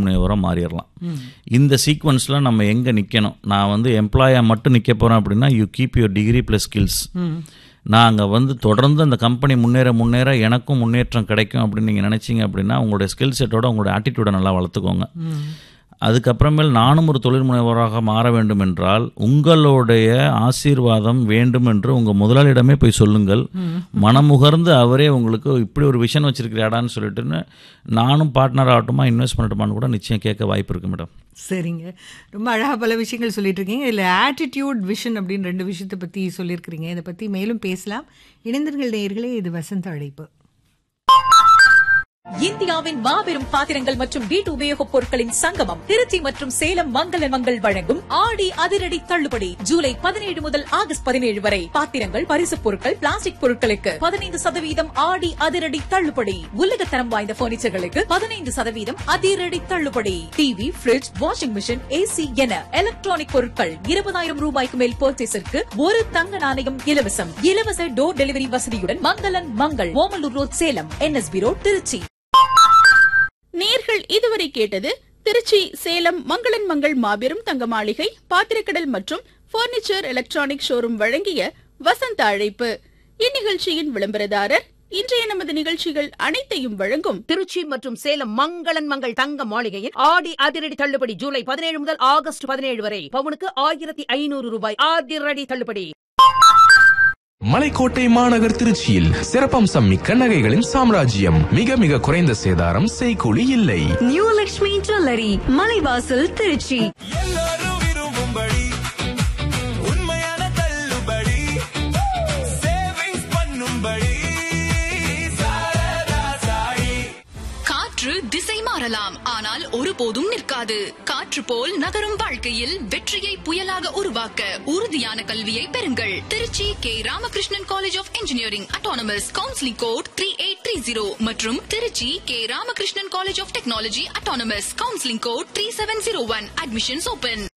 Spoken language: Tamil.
முனைவராக மாறிடலாம். இந்த சீக்வன்ஸில் நம்ம எங்கே நிற்கணும்? நான் வந்து எம்ப்ளாயாக மட்டும் நிற்க போகிறேன் அப்படின்னா you keep your degree plus skills. நான் அங்கே வந்து தொடர்ந்து அந்த கம்பெனி முன்னேற எனக்கும் முன்னேற்றம் கிடைக்கும் அப்படின்னு நீங்கள் நினச்சிங்க அப்படின்னா உங்களுடைய ஸ்கில் செட்டோட உங்களுடைய ஆட்டிடியூடை நல்லா வளர்த்துக்கோங்க. அதுக்கப்புறமேல் நானும் ஒரு தொழில் முனைவராக மாற வேண்டும் என்றால் உங்களுடைய ஆசீர்வாதம் வேண்டும் என்று உங்கள் முதலாளியிடமே போய் சொல்லுங்கள். மனமுகர்ந்து அவரே உங்களுக்கு இப்படி ஒரு விஷன் வச்சிருக்கிறாடான்னு சொல்லிட்டுன்னு நானும் பார்ட்னர் ஆகட்டுமா இன்வெஸ்ட் பண்ணட்டுமான்னு கூட நிச்சயம் கேட்க வாய்ப்பு இருக்கு மேடம். சரிங்க, ரொம்ப அழகாக பல விஷயங்கள் சொல்லிட்டு இருக்கீங்க. இதில் ஆட்டிடியூட் விஷன் அப்படின்னு 2 விஷயத்தை பற்றி சொல்லியிருக்கிறீங்க. இதை பற்றி மேலும் பேசலாம். இணைந்தர்கள் நேயர்களே, இது வசந்த அழைப்பு. இந்தியாவின் மாபெரும் பாத்திரங்கள் மற்றும் வீட்டு உபயோகப் பொருட்களின் சங்கமம் திருச்சி மற்றும் சேலம் மங்கள மங்கள் வழங்கும் ஆடி அதிரடி தள்ளுபடி ஜூலை 17 முதல் ஆகஸ்ட் 17 வரை. பாத்திரங்கள், பரிசுப் பொருட்கள், பிளாஸ்டிக் பொருட்களுக்கு 15% ஆடி அதிரடி தள்ளுபடி. உலகத்தரம் வாய்ந்த பர்னிச்சர்களுக்கு 15% அதிரடி தள்ளுபடி. TV, bridge, washing machine, AC என எலக்ட்ரானிக் பொருட்கள் 20,000 ரூபாய்க்கு மேல் பர்ச்சேஸிற்கு ஒரு தங்க நாணயம் இலவசம். இலவச டோர் டெலிவரி வசதியுடன் மங்களன் Mangal, Omalur road, Salem, NSB road, Trichy. நேர்கள் இதுவரை கேட்டது திருச்சி சேலம் மங்களன் மங்கள் மாபெரும் தங்க மாளிகை பாத்திரக்கடல் மற்றும் பர்னிச்சர் எலக்ட்ரானிக் ஷோரூம் வழங்கிய வசந்த அழைப்பு. இந்நிகழ்ச்சியின் விளம்பரதாரர் இன்றைய நமது நிகழ்ச்சிகள் அனைத்தையும் வழங்கும் திருச்சி மற்றும் சேலம் மங்களன் மங்கள் தங்க மாளிகையின் ஆடி அதிரடி தள்ளுபடி ஜூலை 17 முதல் ஆகஸ்ட் 17 வரை. பவுனுக்கு 1500 ரூபாய் அதிரடி தள்ளுபடி. மலைக்கோட்டை மாநகர் திருச்சியில் சிறப்பம்சம் மிக்க நகைகளின் சாம்ராஜ்யம். மிக மிக குறைந்த சேதாரம், செய்கூலி இல்லை. New Lakshmi jewellery, Malaivasal, Trichy. எல்லாரும் விரும்பும்படி உண்மையான தள்ளுபடி, சேவிங்ஸ் பண்ணும்படி சாரதா சாயி. காற்று திசை மாறலாம், ஆனால் ஒருபோதும் நிற்காது. காற்று போல் நகரும் வாழ்க்கையில் வெற்றியை புயலாக உருவாக்க உறுதியான கல்வியை பெறுங்கள். Trichy K Ramakrishnan college of engineering autonomous, counselling code 3830 மற்றும் Trichy K Ramakrishnan college of technology autonomous, counselling code 3701. Admissions open.